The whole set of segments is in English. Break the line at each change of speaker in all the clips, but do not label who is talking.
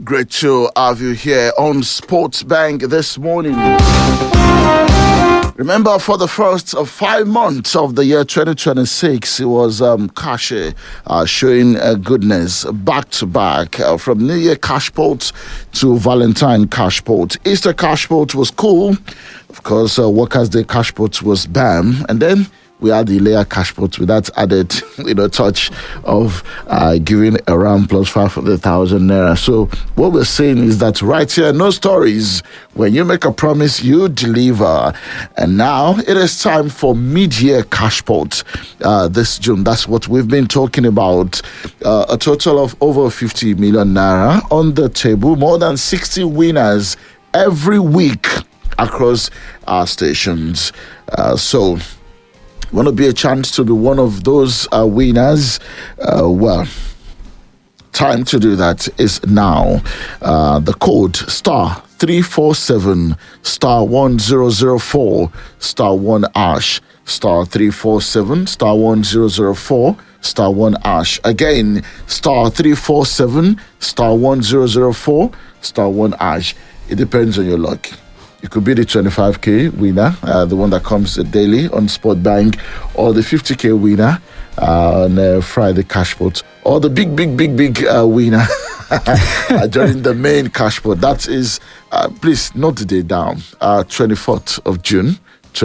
Great to have you here on Sports Bank this morning. Remember, for the first 5 months of the year 2026, it was Cash showing goodness back to back from New Year cash pot to Valentine cash pot. Easter cash pot was cool. Of course, Workers' Day cash pot was bam. And then we had the layer cash pot with that added, touch of giving around plus 500,000 naira. So what we're saying is that right here, no stories. When you make a promise, you deliver. And now it is time for mid-year cash pot this June. That's what we've been talking about. A total of over 50 million naira on the table. More than 60 winners every week across our stations. So want to be a chance to be one of those winners? Well, time to do that is now. The code star 347 star 1004 star 1 ash star 347 star 1004 star 1 ash. Again, star 347 star 1004 star 1 ash. It depends on your luck. It could be the 25k winner, the one that comes daily on Sport Bank, or the 50k winner on Friday cash pot, or the big winner during the main cash pot. That is, please note the day down, 24th of June,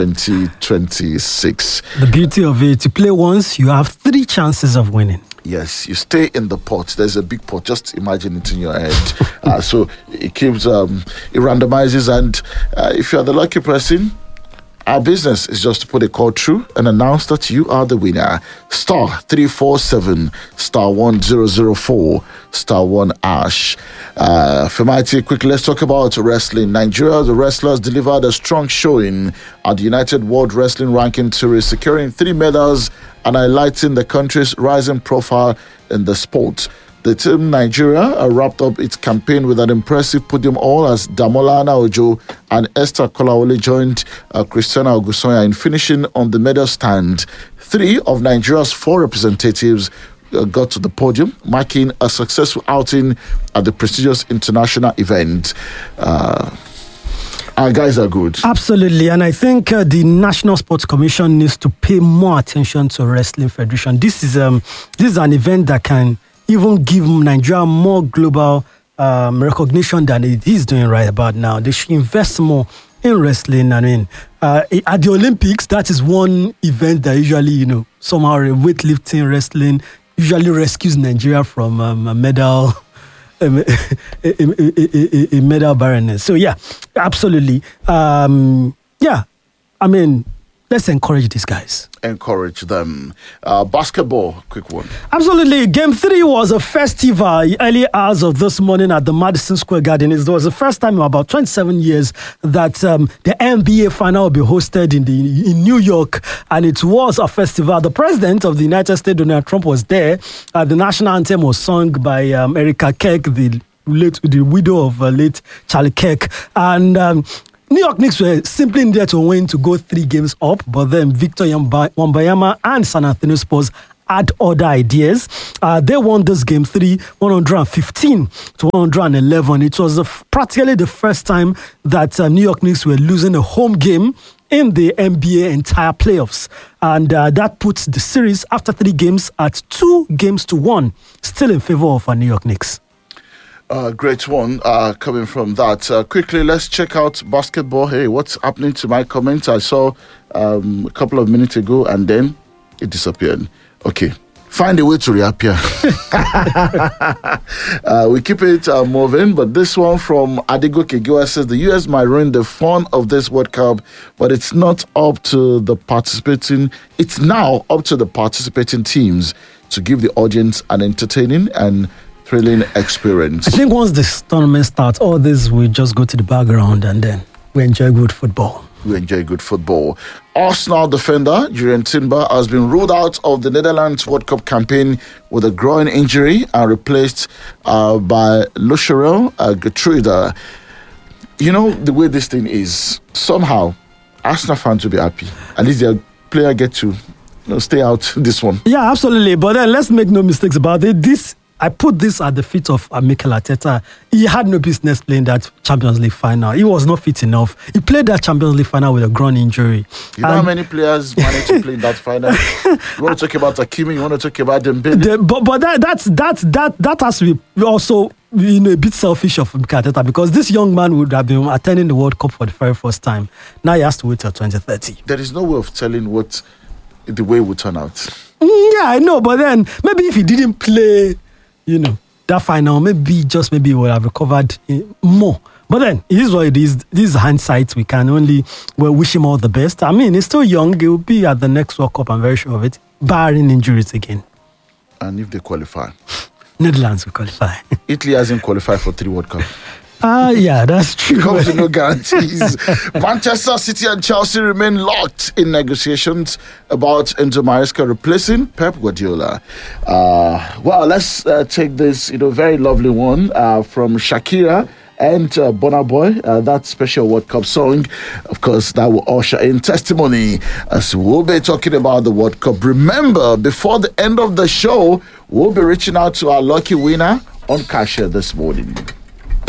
2026.
The beauty of it, you play once, you have 3 chances of winning.
Yes, you stay in the pot. There's a big pot. Just imagine it in your head. So it keeps, it randomizes. And if you're the lucky person, our business is just to put a call through and announce that you are the winner. Star 347 star 1004 star 1 ash. Femighty, quickly, let's talk about wrestling. Nigeria, the wrestlers delivered a strong showing at the United World Wrestling Ranking Series, securing 3 medals and highlighting the country's rising profile in the sport. The team Nigeria wrapped up its campaign with an impressive podium all as Damola Ojo and Esther Kolawole joined Christiana Ogunsanya in finishing on the medal stand. 3 of Nigeria's 4 representatives got to the podium, marking a successful outing at the prestigious international event. Our guys are good.
Absolutely. And I think the National Sports Commission needs to pay more attention to Wrestling Federation. This is an event that can even give Nigeria more global recognition than it is doing right about now. They should invest more in wrestling. I mean, at the Olympics, that is one event that usually, somehow weightlifting, wrestling, usually rescues Nigeria from a medal barrenness. So yeah, absolutely. Let's encourage these guys.
Encourage them. Basketball, quick one.
Absolutely. Game 3 was a festival early hours of this morning at the Madison Square Garden. It was the first time in about 27 years that the NBA final will be hosted in New York, and it was a festival. The president of the United States, Donald Trump, was there. The national anthem was sung by Erica Kirk, the widow of late Charlie Kirk, and New York Knicks were simply in there to win to go 3 games up, but then Victor Wembanyama and San Antonio Spurs had other ideas. They won this game 3, 115 to 111. It was practically the first time that New York Knicks were losing a home game in the NBA entire playoffs. And that puts the series after 3 games at 2-1, still in favor of New York Knicks.
Great one coming from that. Quickly, let's check out basketball. Hey, what's happening to my comment? I saw a couple of minutes ago and then it disappeared. Okay, find a way to reappear. We keep it moving, but this one from Adigo Kegiwa says the US might ruin the fun of this World Cup, but it's not up to the participating. It's now up to the participating teams to give the audience an entertaining and thrilling experience. I
think once this tournament starts, all this will just go to the background and then we enjoy good football.
Arsenal defender Jurgen Timber has been ruled out of the Netherlands World Cup campaign with a groin injury and replaced by Lucharel Gertruida. You know, the way this thing is, somehow Arsenal fans will be happy. At least their player get to stay out this one.
Yeah, absolutely. But then let's make no mistakes about it. This I put this at the feet of Mikel Arteta. He had no business playing that Champions League final. He was not fit enough. He played that Champions League final with a groin injury.
You know how many players managed to play in that final? You want to talk about Hakimi, you want to talk about Dembele.
But that has to be also a bit selfish of Mikel Arteta, because this young man would have been attending the World Cup for the very first time. Now he has to wait till 2030.
There is no way of telling what the way will turn out.
Yeah, I know, but then maybe if he didn't play, that final, maybe he would have recovered more. But then, it is what it is. This is hindsight. We can only wish him all the best. I mean, he's still young. He will be at the next World Cup, I'm very sure of it, barring injuries again.
And if they qualify?
Netherlands will qualify.
Italy hasn't qualified for 3 World Cup.
Yeah, that's true.
Comes with no guarantees. Manchester City and Chelsea remain locked in negotiations about Enzo Maresca replacing Pep Guardiola. Well, let's take this, very lovely one from Shakira and Burna Boy, that special World Cup song. Of course, that will usher in testimony as we'll be talking about the World Cup. Remember, before the end of the show, we'll be reaching out to our lucky winner on Cashier this morning.